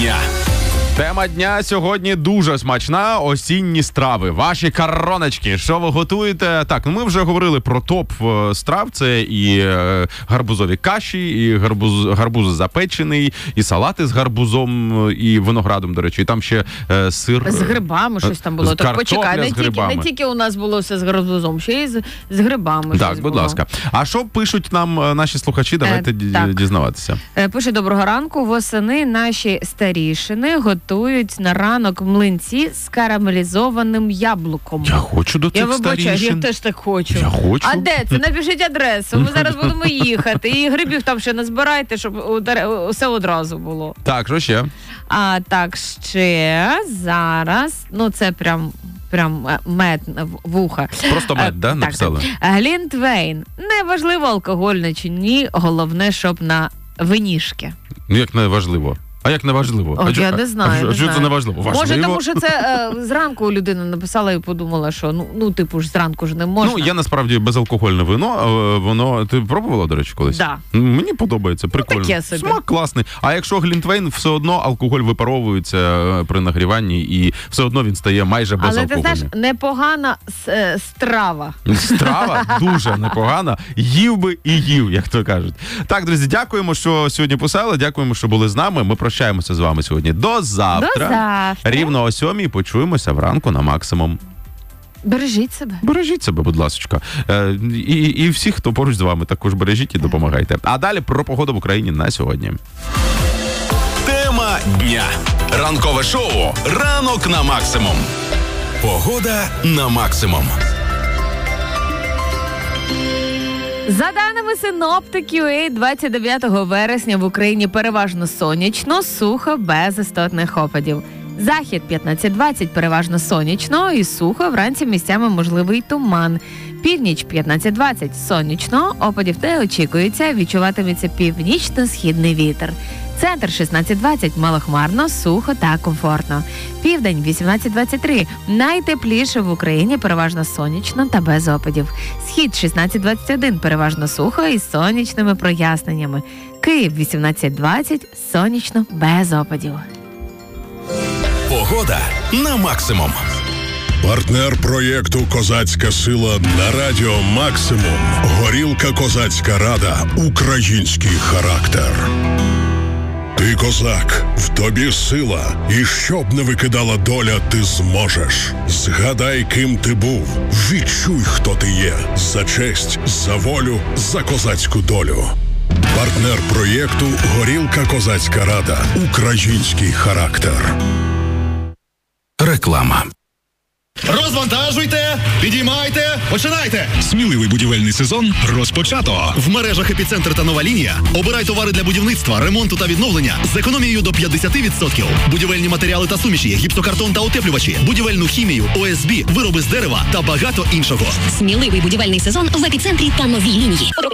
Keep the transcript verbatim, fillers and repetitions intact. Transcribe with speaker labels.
Speaker 1: дня.
Speaker 2: Тема дня сьогодні дуже смачна. Осінні страви. Ваші короночки. Що ви готуєте? Так, ну ми вже говорили про топ страв. Це і е, гарбузові каші, і гарбуз, гарбуз запечений, і салати з гарбузом, і виноградом, до речі. І там ще е, сир.
Speaker 3: З грибами щось там було. Так почекай, не тільки, не тільки у нас було все з гарбузом, ще й з, з грибами.
Speaker 2: Так, будь
Speaker 3: було.
Speaker 2: ласка. А що пишуть нам наші слухачі? Давайте
Speaker 3: е,
Speaker 2: дізнаватися.
Speaker 3: Е, пише: доброго ранку. Восени наші старішини готують на ранок млинці з карамелізованим яблуком.
Speaker 2: Я хочу до цих
Speaker 3: я вибачаю,
Speaker 2: старішин.
Speaker 3: Я теж так хочу.
Speaker 2: Я хочу.
Speaker 3: А де це? Напишіть адресу. Ми зараз будемо їхати. І грибів там ще назбирайте, щоб усе одразу було.
Speaker 2: Так, що ще?
Speaker 3: А так, ще зараз, ну це прям прям мед вуха.
Speaker 2: Просто мед, да, написали?
Speaker 3: Глінтвейн. Неважливо, алкогольне чи ні, головне, щоб на винішки.
Speaker 2: Ну, як не важливо. А як не важливо?
Speaker 3: О,
Speaker 2: а
Speaker 3: я не знаю.
Speaker 2: А,
Speaker 3: не
Speaker 2: що
Speaker 3: знаю.
Speaker 2: це не важливо? Важливо?
Speaker 3: Може, тому що це е, зранку людина написала і подумала, що ну, ну типу ж зранку ж не можна.
Speaker 2: Ну, я насправді безалкогольне вино, воно... Ти пробувала, до речі, колись?
Speaker 3: Да.
Speaker 2: Мені подобається, прикольно.
Speaker 3: Ну, таке собі.
Speaker 2: Смак класний. А якщо глінтвейн, все одно алкоголь випаровується при нагріванні і все одно він стає майже безалкогольним.
Speaker 3: Але ти знаєш, непогана с- страва.
Speaker 2: Страва дуже непогана. Їв би і їв, як то кажуть. Так, друзі, дякуємо, що сьогодні писали, дякуємо, що були з нами. Ми прощаємося з вами сьогодні. До завтра.
Speaker 3: До завтра.
Speaker 2: Рівно о сьомій почуємося вранку на максимум.
Speaker 3: Бережіть себе.
Speaker 2: Бережіть себе, будь ласочка. Е, і, і всіх, хто поруч з вами, також бережіть і допомагайте. А далі про погоду в Україні на сьогодні.
Speaker 1: Тема дня. Ранкове шоу «Ранок на максимум». Погода на максимум.
Speaker 3: За даними синоптиків, двадцять дев'ятого вересня в Україні переважно сонячно, сухо, без істотних опадів. Захід п'ятнадцять двадцять переважно сонячно і сухо, вранці місцями можливий туман. Північ п'ятнадцять двадцять сонячно, опадів не очікується, відчуватиметься північно-східний вітер. Центр шістнадцять двадцять малохмарно, сухо та комфортно. Південь вісімнадцять двадцять три найтепліше в Україні, переважно сонячно та без опадів. Схід шістнадцять двадцять один переважно сухо і з сонячними проясненнями. Київ вісімнадцять двадцять сонячно без опадів.
Speaker 1: Погода на максимум.
Speaker 4: Партнер проєкту «Козацька сила» на радіо «Максимум». Горілка «Козацька рада». Український характер. Ти козак, в тобі сила, і щоб не викидала доля, ти зможеш. Згадай, ким ти був, відчуй, хто ти є. За честь, за волю, за козацьку долю. Партнер проєкту «Горілка Козацька рада». Український характер.
Speaker 1: Реклама.
Speaker 5: Розвантажуйте, підіймайте, починайте!
Speaker 6: Сміливий будівельний сезон розпочато.
Speaker 5: В мережах «Епіцентр» та «Нова лінія» обирай товари для будівництва, ремонту та відновлення з економією до п'ятдесят відсотків. Будівельні матеріали та суміші, гіпсокартон та утеплювачі, будівельну хімію, О Ес Бі, вироби з дерева та багато іншого.
Speaker 7: Сміливий будівельний сезон в «Епіцентрі» та «Новій лінії».